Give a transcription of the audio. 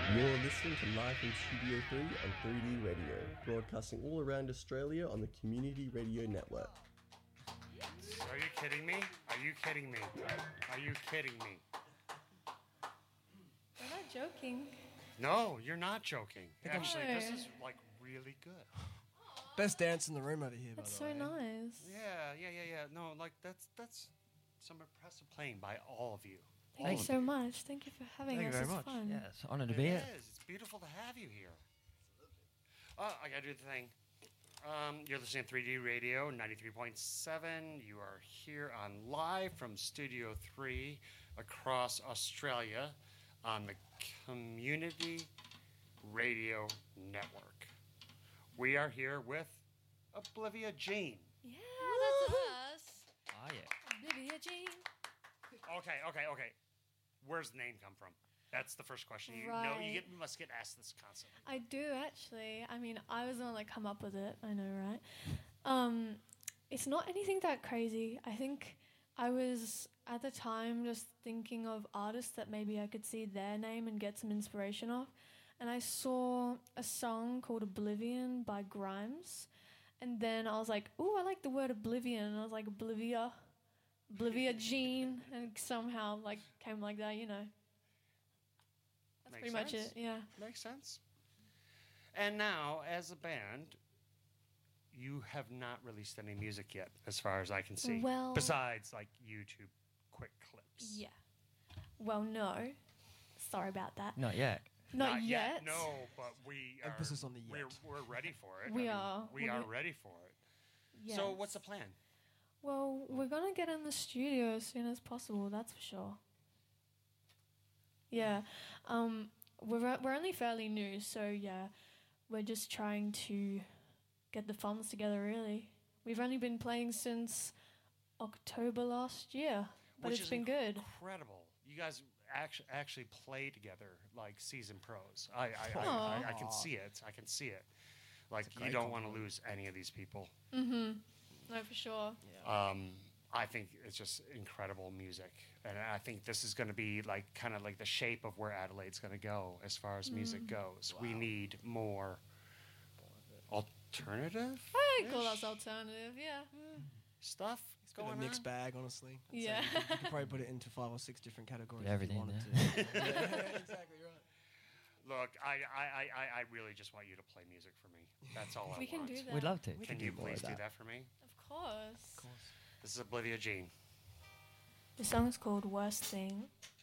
You're listening to Live from Studio 3 on 3D Radio, broadcasting all around Australia on the Community Radio Network. Are you kidding me? Are you kidding me? Are you kidding me? We're not joking. No, you're not joking. Actually, No. this is like really good. Best dance in the room over here, by That's the way. so nice. Yeah. No, like that's some impressive playing by all of you. Thank you so much. Thank you for having Thank us. you very It's much. fun. Yeah, it's an honour to be here. It is. It's beautiful to have you here. I gotta do the thing. You're listening to 3D Radio 93.7. You are here on live from Studio 3 across Australia on the Community Radio Network. We are here with Oblivia Jean. Yeah, that's us. Oh, yeah. Olivia Jean. Okay. Where's the name come from? That's the first question. You must get asked this constantly. I do actually. I mean, I was the one that come up with it. I know, right? It's not anything that crazy. I think I was at the time just thinking of artists that maybe I could see their name and get some inspiration off. And I saw a song called Oblivion by Grimes. And then I was like, ooh, I like the word oblivion. And I was like, Oblivia Jean. And somehow like came like that, you know. That's Makes pretty much sense. it, yeah. Makes sense. And now, as a band, you have not released any music yet, as far as I can see. Well- besides like YouTube quick clips. Yeah. Well, no. Sorry about that. Not yet. Not yet. No, but we are. Emphasis on the yet. We're ready for it. We are. We are ready for it. Yes. So, what's the plan? Well, we're going to get in the studio as soon as possible, that's for sure. Yeah. We're only fairly new, so yeah, we're just trying to get the funds together, really. We've only been playing since October last year, but Which it's is been good. Incredible. You guys actually play together like seasoned pros. I can see it. I can see it. Like, you don't want to lose any of these people. No, for sure. I think it's just incredible music, and I think this is going to be like kind of like the shape of where Adelaide's going to go as far as music goes. Wow. We need more alternative. I call us alternative, yeah. Stuff. It's been a mixed bag, honestly. I'd say Yeah. You could probably put it into 5 or 6 different categories. Everything, if you wanted to. Yeah, exactly right. Look, I really just want you to play music for me. That's all I want. We can do that. We'd love to. Can you please do that for me? Of course. This is Oblivia Jean. The song's called Worst Thing.